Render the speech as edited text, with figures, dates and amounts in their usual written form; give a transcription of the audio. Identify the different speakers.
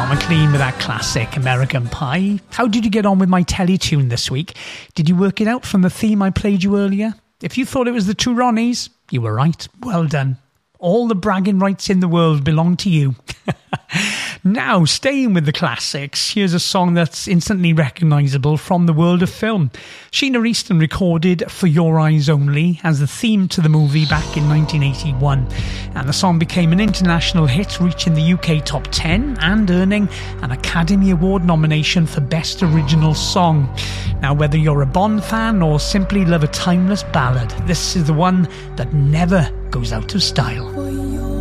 Speaker 1: McLean with that classic American Pie. How did you get on with my Teletune this week? Did you work it out from the theme I played you earlier? If you thought it was the Two Ronnies, you were right. Well done. All the bragging rights in the world belong to you. Now, staying with the classics, here's a song that's instantly recognisable from the world of film. Sheena Easton recorded For Your Eyes Only as the theme to the movie back in 1981. And the song became an international hit, reaching the UK top 10 and earning an Academy Award nomination for Best Original Song. Now, whether you're a Bond fan or simply love a timeless ballad, this is the one that never goes out of style.